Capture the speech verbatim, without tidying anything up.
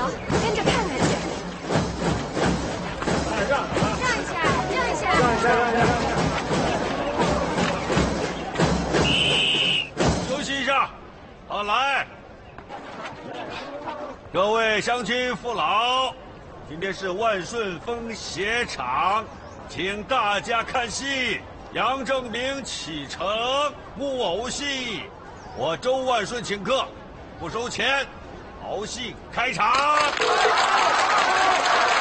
走，跟着看看去。 让让让一下，让一下， 让一下，让一下，让一下。 休息一下，好来。各位乡亲父老，今天是万顺风鞋场，请大家看戏。杨正明启程木偶戏，我周万顺请客，不收钱，好戏开场。